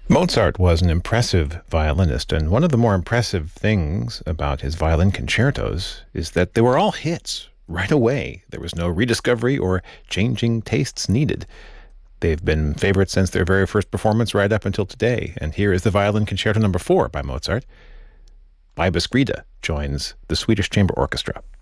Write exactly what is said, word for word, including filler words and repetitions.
Mozart was an impressive violinist, and one of the more impressive things about his violin concertos is that they were all hits right away. There was no rediscovery or changing tastes needed. They've been favorites since their very first performance right up until today. And here is the Violin Concerto number four by Mozart. Liebes Griede joins the Swedish Chamber Orchestra.